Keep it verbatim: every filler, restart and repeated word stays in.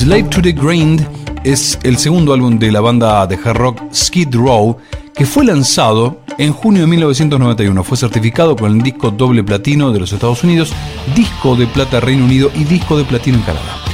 Slave to the Grind es el segundo álbum de la banda de hard rock Skid Row, que fue lanzado en junio de mil novecientos noventa y uno. Fue certificado con el disco doble platino de los Estados Unidos, disco de plata Reino Unido y disco de platino en Canadá.